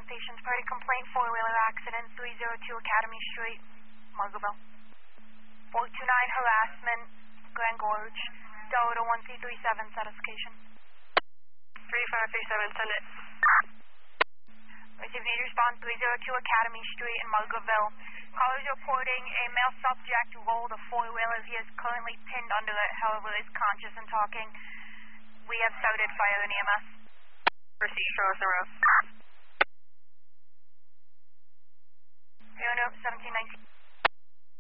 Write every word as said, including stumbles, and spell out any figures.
stations. Party complaint, four-wheeler accident, three oh two Academy Street, Margaretville. four two nine harassment, Grand Gorge. Delta one three three seven, satisfaction. three five three seven, send it. Received need response, three oh two Academy Street in Margaretville. Caller is reporting a male subject rolled a four-wheeler. He is currently pinned under it, however, is conscious and talking. We have started fire in E M S. Proceed, show us the road. zero no, seventeen nineteen.